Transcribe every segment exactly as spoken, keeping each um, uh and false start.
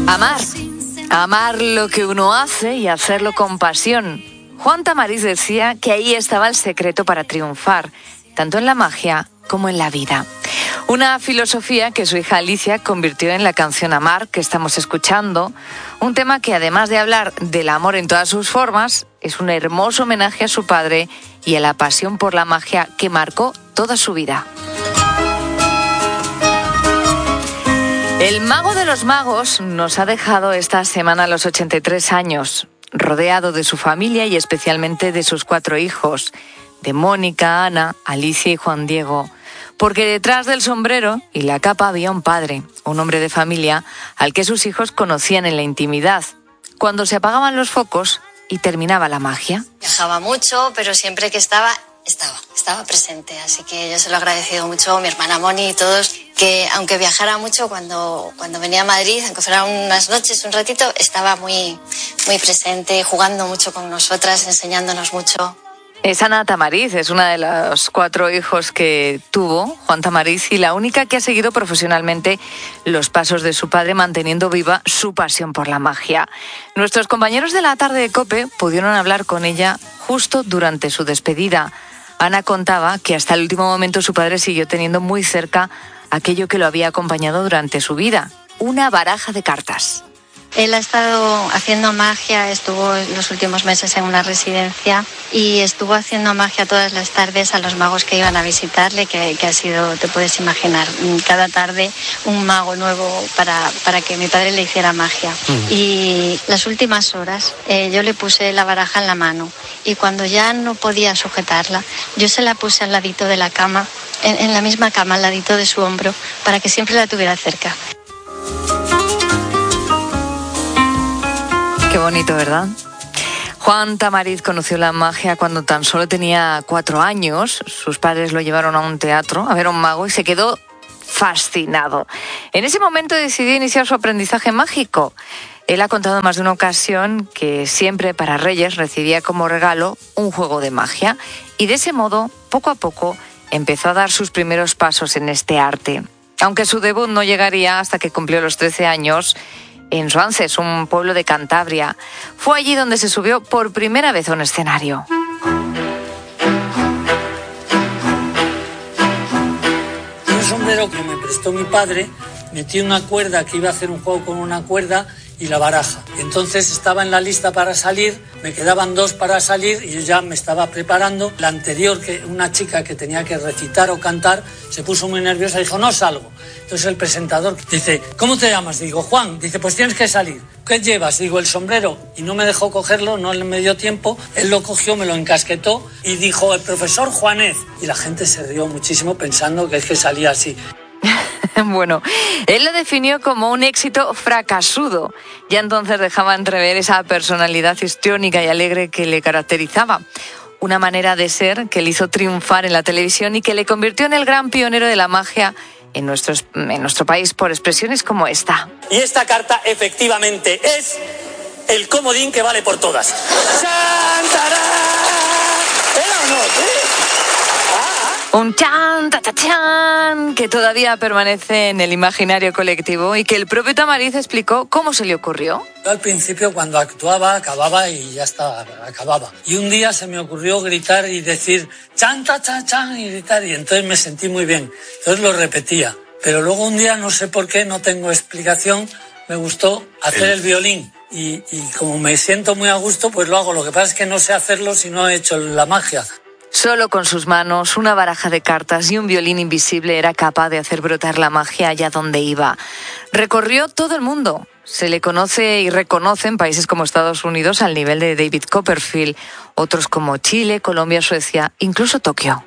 Amar. Amar lo que uno hace y hacerlo con pasión. Juan Tamariz decía que ahí estaba el secreto para triunfar, tanto en la magia como en la vida. Una filosofía que su hija Alicia convirtió en la canción Amar, que estamos escuchando, un tema que además de hablar del amor en todas sus formas, es un hermoso homenaje a su padre y a la pasión por la magia que marcó toda su vida. El mago de los magos nos ha dejado esta semana a los ochenta y tres años, rodeado de su familia y especialmente de sus cuatro hijos, de Mónica, Ana, Alicia y Juan Diego, porque detrás del sombrero y la capa había un padre, un hombre de familia, al que sus hijos conocían en la intimidad, cuando se apagaban los focos y terminaba la magia. Viajaba mucho, pero siempre que estaba, estaba, estaba presente, así que yo se lo he agradecido mucho a mi hermana Moni y todos, que aunque viajara mucho, cuando, cuando venía a Madrid, aunque fueran unas noches, un ratito, estaba muy, muy presente, jugando mucho con nosotras, enseñándonos mucho. Es Ana Tamariz, es una de los cuatro hijos que tuvo Juan Tamariz y la única que ha seguido profesionalmente los pasos de su padre, manteniendo viva su pasión por la magia. Nuestros compañeros de la tarde de COPE pudieron hablar con ella justo durante su despedida. Ana contaba que hasta el último momento su padre siguió teniendo muy cerca aquello que lo había acompañado durante su vida, una baraja de cartas. Él ha estado haciendo magia, estuvo los últimos meses en una residencia y estuvo haciendo magia todas las tardes a los magos que iban a visitarle, que, que ha sido, te puedes imaginar, cada tarde un mago nuevo para, para que mi padre le hiciera magia. Mm. Y las últimas horas eh, yo le puse la baraja en la mano y cuando ya no podía sujetarla, yo se la puse al ladito de la cama, en, en la misma cama, al ladito de su hombro, para que siempre la tuviera cerca. Qué bonito, ¿verdad? Juan Tamariz conoció la magia cuando tan solo tenía cuatro años. Sus padres lo llevaron a un teatro a ver a un mago y se quedó fascinado. En ese momento decidió iniciar su aprendizaje mágico. Él ha contado en más de una ocasión que siempre para Reyes recibía como regalo un juego de magia y de ese modo, poco a poco, empezó a dar sus primeros pasos en este arte. Aunque su debut no llegaría hasta que cumplió los trece años, en Suances, un pueblo de Cantabria. Fue allí donde se subió por primera vez a un escenario. Un sombrero que me prestó mi padre, metí una cuerda, que iba a hacer un juego con una cuerda y la baraja. Entonces estaba en la lista para salir, me quedaban dos para salir y yo ya me estaba preparando. La anterior, que una chica que tenía que recitar o cantar, se puso muy nerviosa y dijo, no salgo. Entonces el presentador dice, ¿cómo te llamas? Digo, Juan. Dice, pues tienes que salir. ¿Qué llevas? Digo, el sombrero. Y no me dejó cogerlo, no me dio tiempo. Él lo cogió, me lo encasquetó y dijo, el profesor Juanez. Y la gente se rió muchísimo pensando que es que salía así. Bueno, él lo definió como un éxito fracasudo. Ya entonces dejaba entrever esa personalidad histriónica y alegre que le caracterizaba. Una manera de ser que le hizo triunfar en la televisión y que le convirtió en el gran pionero de la magia en nuestro, en nuestro país por expresiones como esta. Y esta carta efectivamente es el comodín que vale por todas. ¡Chantará! ¿Era o no? ¿Sí? Un chan, ta, ta, chan, que todavía permanece en el imaginario colectivo y que el propio Tamariz explicó cómo se le ocurrió. Yo al principio cuando actuaba, acababa y ya estaba, acababa. Y un día se me ocurrió gritar y decir chan, ta, ta, chan y gritar y entonces me sentí muy bien. Entonces lo repetía. Pero luego un día, no sé por qué, no tengo explicación, me gustó hacer el violín. Y, y como me siento muy a gusto, pues lo hago. Lo que pasa es que no sé hacerlo si no he hecho la magia. Solo con sus manos, una baraja de cartas y un violín invisible era capaz de hacer brotar la magia allá donde iba. Recorrió todo el mundo. Se le conoce y reconoce en países como Estados Unidos al nivel de David Copperfield, otros como Chile, Colombia, Suecia, incluso Tokio.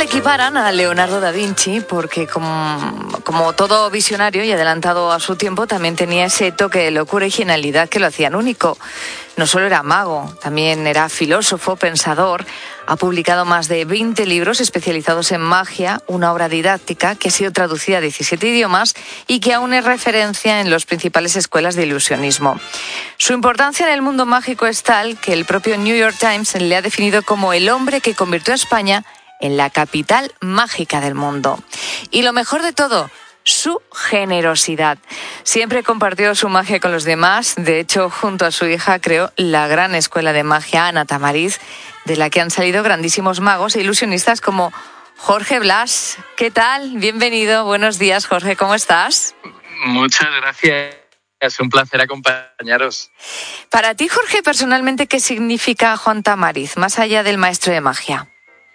equiparan a Leonardo da Vinci porque como, como todo visionario y adelantado a su tiempo, también tenía ese toque de locura y genialidad que lo hacían único. No solo era mago, también era filósofo, pensador. Ha publicado más de veinte libros especializados en magia, una obra didáctica que ha sido traducida a diecisiete idiomas y que aún es referencia en las principales escuelas de ilusionismo. Su importancia en el mundo mágico es tal que el propio New York Times le ha definido como el hombre que convirtió a España en la capital mágica del mundo. Y lo mejor de todo, su generosidad. Siempre compartió su magia con los demás. De hecho, junto a su hija creó la gran escuela de magia Ana Tamariz, de la que han salido grandísimos magos e ilusionistas como Jorge Blas. ¿Qué tal? Bienvenido. Buenos días, Jorge. ¿Cómo estás? Muchas gracias. Es un placer acompañaros. Para ti, Jorge, personalmente, ¿qué significa Juan Tamariz, más allá del maestro de magia?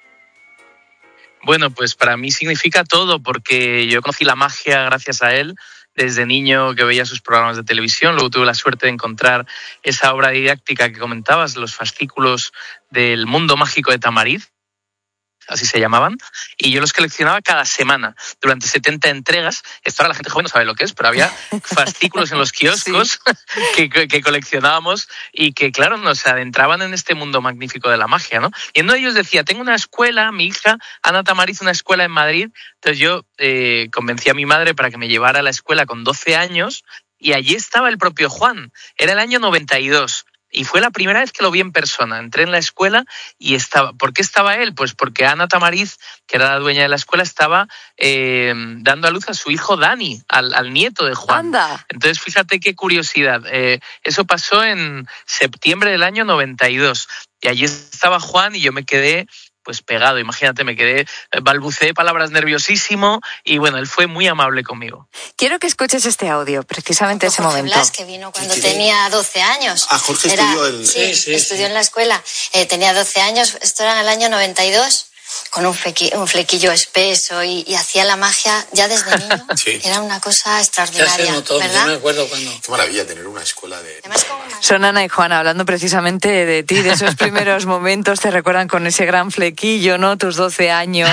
Bueno, pues para mí significa todo, porque yo conocí la magia gracias a él. Desde niño que veía sus programas de televisión, luego tuve la suerte de encontrar esa obra didáctica que comentabas, los fascículos del mundo mágico de Tamariz, así se llamaban, y yo los coleccionaba cada semana, durante setenta entregas. Esto ahora la gente joven no sabe lo que es, pero había fascículos en los kioscos sí. que, que coleccionábamos y que, claro, nos adentraban en este mundo magnífico de la magia, ¿no? Y en uno de ellos decía, tengo una escuela, mi hija, Ana Tamariz, una escuela en Madrid. Entonces yo eh, convencí a mi madre para que me llevara a la escuela con doce años y allí estaba el propio Juan. Era el año noventa y dos. Y fue la primera vez que lo vi en persona. Entré en la escuela y estaba... ¿Por qué estaba él? Pues porque Ana Tamariz, que era la dueña de la escuela, estaba eh, dando a luz a su hijo Dani, al, al nieto de Juan. ¡Anda! Entonces, fíjate qué curiosidad. Eh, eso pasó en septiembre del año noventa y dos. Y allí estaba Juan y yo me quedé... pues pegado, imagínate, me quedé, balbuceé palabras nerviosísimo y bueno, él fue muy amable conmigo. Quiero que escuches este audio, precisamente ese Jorge momento. Blas, que vino cuando sí, tenía doce años. Ah, Jorge era, estudió en... Sí, sí, sí, estudió sí. en la escuela. Eh, tenía doce años, esto era en el año noventa y dos, con un, flequi, un flequillo espeso y, y hacía la magia ya desde niño. Sí. Era una cosa extraordinaria, Ya se notó, ¿verdad? yo me acuerdo cuando... Qué maravilla tener una escuela de... Además, con una... Son Ana y Juan hablando precisamente de ti, de esos primeros momentos. Te recuerdan con ese gran flequillo, ¿no? Tus doce años.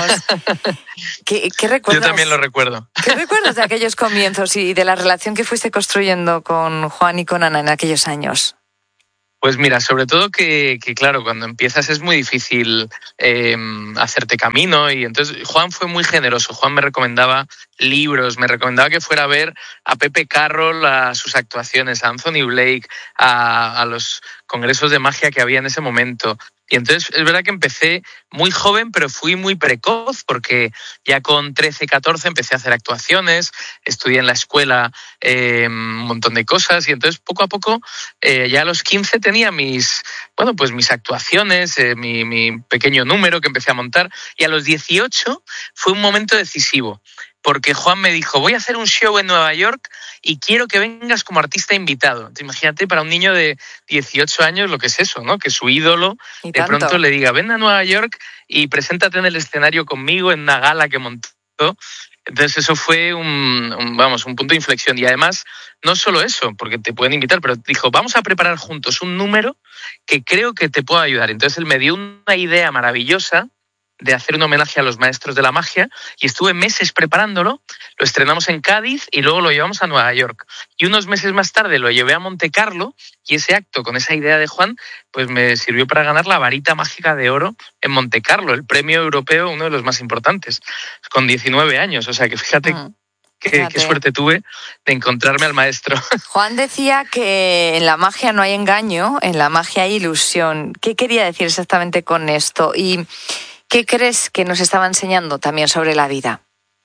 ¿Qué, qué recuerdas? Yo también lo recuerdo. ¿Qué recuerdas de aquellos comienzos y de la relación que fuiste construyendo con Juan y con Ana en aquellos años? Pues mira, sobre todo que, que claro, cuando empiezas es muy difícil eh, hacerte camino y entonces Juan fue muy generoso. Juan me recomendaba libros, me recomendaba que fuera a ver a Pepe Carroll, a sus actuaciones, a Anthony Blake, a, a los congresos de magia que había en ese momento. Y entonces es verdad que empecé muy joven, pero fui muy precoz, porque ya con trece, catorce empecé a hacer actuaciones, estudié en la escuela eh, un montón de cosas y entonces poco a poco, eh, ya a los quince tenía mis, bueno, pues mis actuaciones, eh, mi, mi pequeño número que empecé a montar y a los dieciocho fue un momento decisivo. Porque Juan me dijo, voy a hacer un show en Nueva York y quiero que vengas como artista invitado. Entonces, imagínate para un niño de dieciocho años lo que es eso, ¿no? Que su ídolo Y de tanto. pronto le diga, ven a Nueva York y preséntate en el escenario conmigo en una gala que montó. Entonces eso fue un, un, vamos, un punto de inflexión. Y además, no solo eso, porque te pueden invitar, pero dijo, vamos a preparar juntos un número que creo que te pueda ayudar. Entonces él me dio una idea maravillosa de hacer un homenaje a los maestros de la magia y estuve meses preparándolo, lo estrenamos en Cádiz y luego lo llevamos a Nueva York. Y unos meses más tarde lo llevé a Monte Carlo y ese acto con esa idea de Juan pues me sirvió para ganar la varita mágica de oro en Monte Carlo, el premio europeo, uno de los más importantes, con diecinueve años. O sea que fíjate... Mm. Qué, qué suerte tuve de encontrarme al maestro. Juan decía que en la magia no hay engaño, en la magia hay ilusión. ¿Qué quería decir exactamente con esto? ¿Y qué crees que nos estaba enseñando también sobre la vida?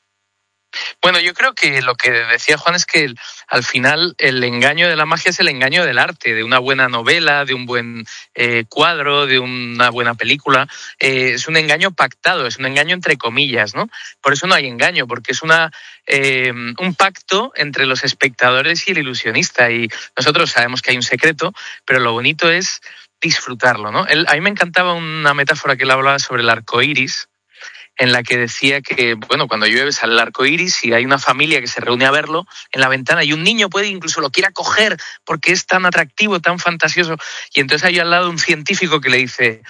Bueno, yo creo que lo que decía Juan es que al final el engaño de la magia es el engaño del arte, de una buena novela, de un buen eh, cuadro, de una buena película. Eh, es un engaño pactado, es un engaño entre comillas, ¿no? Por eso no hay engaño, porque es una eh, un pacto entre los espectadores y el ilusionista. Y nosotros sabemos que hay un secreto, pero lo bonito es disfrutarlo, ¿no? Él, a mí me encantaba una metáfora que él hablaba sobre el arco iris, en la que decía que, bueno, cuando llueve sale el arco iris y hay una familia que se reúne a verlo en la ventana y un niño puede incluso lo quiera coger porque es tan atractivo, tan fantasioso. Y entonces hay al lado un científico que le dice,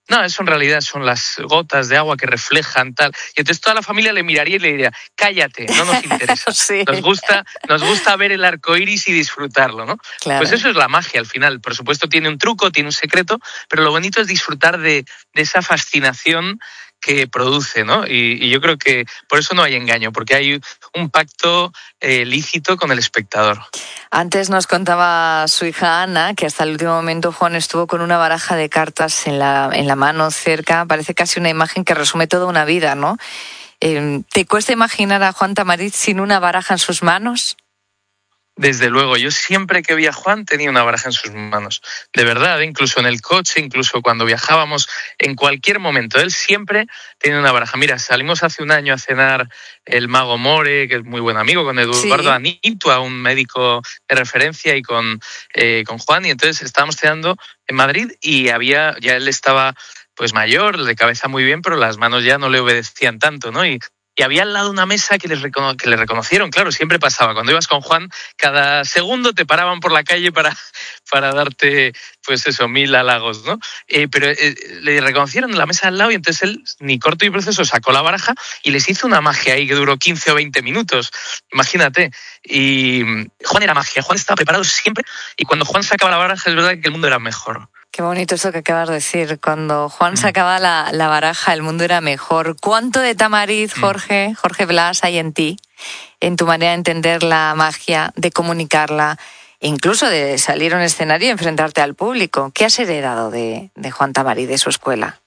No, eso en realidad son las gotas de agua que reflejan tal. Y entonces toda la familia le miraría y le diría, cállate, no nos interesa. Sí. Nos gusta, nos gusta ver el arco iris y disfrutarlo, ¿no? Claro. Pues eso es la magia al final. Por supuesto tiene un truco, tiene un secreto, pero lo bonito es disfrutar de, de esa fascinación que produce, ¿no? Y, y yo creo que por eso no hay engaño, porque hay un pacto eh, lícito con el espectador. Antes nos contaba su hija Ana que hasta el último momento Juan estuvo con una baraja de cartas en la, en la mano cerca. Parece casi una imagen que resume toda una vida, ¿no? Eh, ¿Te cuesta imaginar a Juan Tamariz sin una baraja en sus manos? Desde luego, yo siempre que vi a Juan tenía una baraja en sus manos. De verdad, incluso en el coche, incluso cuando viajábamos, en cualquier momento, él siempre tenía una baraja. Mira, salimos hace un año a cenar el mago More, que es muy buen amigo, con Eduardo sí. Anitua, un médico de referencia, y con, eh, con Juan, y entonces estábamos cenando en Madrid y había, ya él estaba pues mayor, de cabeza muy bien, pero las manos ya no le obedecían tanto, ¿no? Y Y había al lado una mesa que, les recono- que le reconocieron, claro, siempre pasaba. Cuando ibas con Juan, cada segundo te paraban por la calle para, para darte, pues eso, mil halagos, ¿no? Eh, pero eh, le reconocieron en la mesa al lado y entonces él, ni corto y proceso, sacó la baraja y les hizo una magia ahí que duró quince o veinte minutos. Imagínate. Y Juan era magia, Juan estaba preparado siempre y cuando Juan sacaba la baraja es verdad que el mundo era mejor. Qué bonito eso que acabas de decir. Cuando Juan sacaba la, la baraja, el mundo era mejor. ¿Cuánto de Tamariz, Jorge, Jorge Blas, hay en ti? En tu manera de entender la magia, de comunicarla, incluso de salir a un escenario y enfrentarte al público. ¿Qué has heredado de, de Juan Tamariz, de su escuela?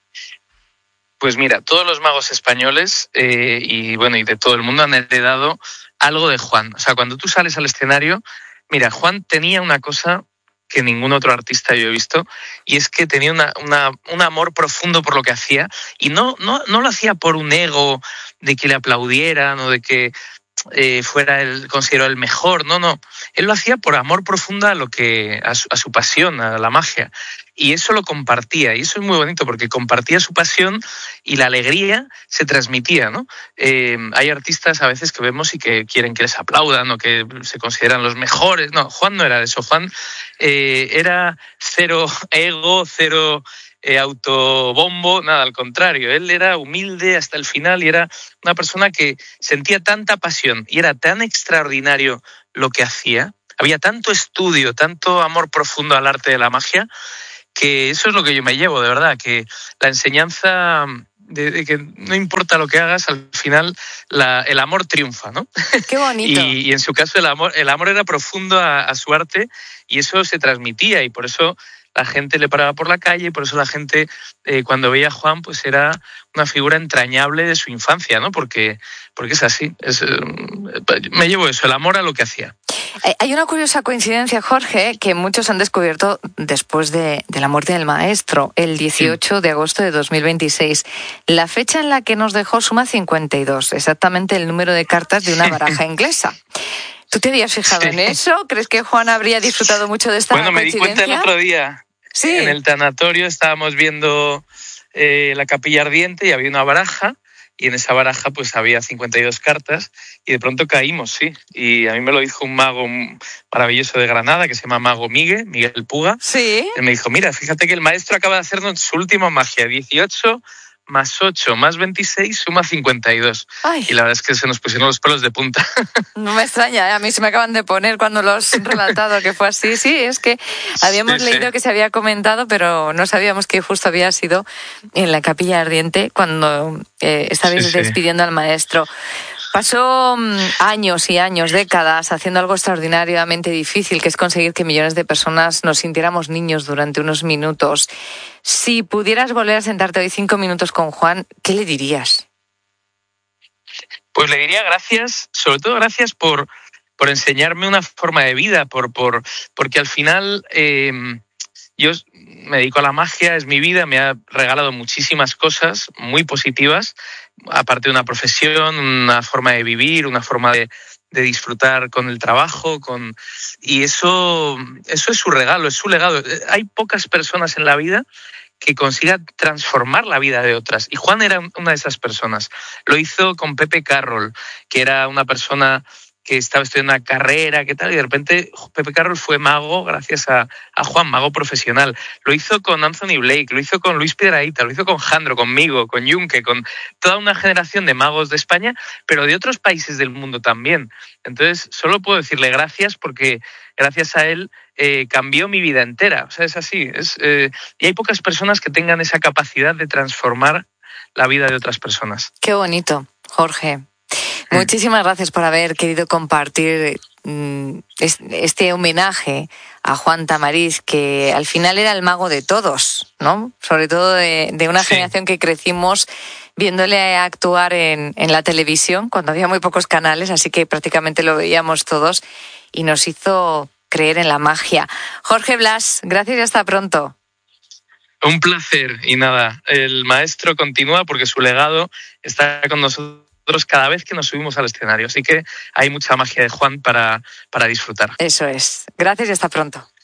Pues mira, todos los magos españoles eh, y bueno y de todo el mundo han heredado algo de Juan. O sea, cuando tú sales al escenario, mira, Juan tenía una cosa que ningún otro artista yo he visto, y es que tenía una, una, un amor profundo por lo que hacía, y no, no, no lo hacía por un ego de que le aplaudieran o de que eh, fuera el considerado el mejor, no, no. Él lo hacía por amor profundo a, lo que, a, su, a su pasión, a la magia. Y eso lo compartía, y eso es muy bonito porque compartía su pasión y la alegría se transmitía, ¿no? Eh, hay artistas a veces que vemos y que quieren que les aplaudan o que se consideran los mejores. No, Juan no era de eso. Juan eh, era cero ego, cero eh, autobombo, nada, al contrario. Él era humilde hasta el final y era una persona que sentía tanta pasión y era tan extraordinario lo que hacía. Había tanto estudio, tanto amor profundo al arte de la magia, que eso es lo que yo me llevo, de verdad, que la enseñanza de, de que no importa lo que hagas, al final la, el amor triunfa, ¿no? Qué bonito. y, y en su caso el amor, el amor era profundo a, a su arte y eso se transmitía y por eso la gente le paraba por la calle y por eso la gente eh, cuando veía a Juan pues era una figura entrañable de su infancia, ¿no? Porque, porque es así. Es, eh, me llevo eso, el amor a lo que hacía. Hay una curiosa coincidencia, Jorge, que muchos han descubierto después de, de la muerte del maestro, el dieciocho sí. de agosto de dos mil veintiséis. La fecha en la que nos dejó suma cincuenta y dos, exactamente el número de cartas de una baraja inglesa. ¿Tú te habías fijado sí. en eso? ¿Crees que Juan habría disfrutado mucho de esta bueno, coincidencia? Bueno, me di cuenta el otro día. Sí. En el tanatorio estábamos viendo eh, la capilla ardiente y había una baraja. Y en esa baraja pues había cincuenta y dos cartas y de pronto caímos, sí. Y a mí me lo dijo un mago maravilloso de Granada que se llama Mago Miguel, Miguel Puga. Sí. Él me dijo, mira, fíjate que el maestro acaba de hacernos su última magia, dieciocho más ocho más veintiséis suma cincuenta y dos. Ay. Y la verdad es que se nos pusieron los pelos de punta. No me extraña, ¿eh? A mí se me acaban de poner cuando lo has relatado que fue así. Sí, es que habíamos sí, leído sí. que se había comentado, pero no sabíamos que justo había sido en la capilla ardiente cuando eh, estabais sí, despidiendo sí. al maestro. Pasó años y años, décadas, haciendo algo extraordinariamente difícil, que es conseguir que millones de personas nos sintiéramos niños durante unos minutos. Si pudieras volver a sentarte hoy cinco minutos con Juan, ¿qué le dirías? Pues le diría gracias, sobre todo gracias por, por enseñarme una forma de vida, por, por, porque al final eh, yo me dedico a la magia, es mi vida, me ha regalado muchísimas cosas muy positivas, aparte de una profesión, una forma de vivir, una forma de, de disfrutar con el trabajo, con y eso, eso es su regalo, es su legado. Hay pocas personas en la vida que consigan transformar la vida de otras. Y Juan era una de esas personas. Lo hizo con Pepe Carroll, que era una persona que estaba estudiando una carrera, que tal, y de repente Pepe Carroll fue mago gracias a, a Juan, mago profesional. Lo hizo con Anthony Blake, lo hizo con Luis Piedrahita, lo hizo con Jandro, conmigo, con Yunque, con toda una generación de magos de España, pero de otros países del mundo también. Entonces, solo puedo decirle gracias porque gracias a él eh, cambió mi vida entera. O sea, es así. Es, eh, y hay pocas personas que tengan esa capacidad de transformar la vida de otras personas. Qué bonito, Jorge. Muchísimas gracias por haber querido compartir mm, este homenaje a Juan Tamariz, que al final era el mago de todos, ¿no? Sobre todo de, de una sí. generación que crecimos viéndole actuar en, en la televisión, cuando había muy pocos canales, así que prácticamente lo veíamos todos, y nos hizo creer en la magia. Jorge Blas, gracias y hasta pronto. Un placer, y nada, el maestro continúa porque su legado está con nosotros cada vez que nos subimos al escenario. Así que hay mucha magia de Juan para, para disfrutar. Eso es. Gracias y hasta pronto.